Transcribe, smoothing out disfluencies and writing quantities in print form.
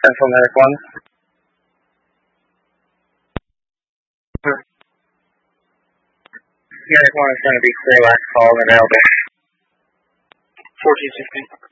Central Medic 1. Medic 1 is going to be clear last call and available. 1416.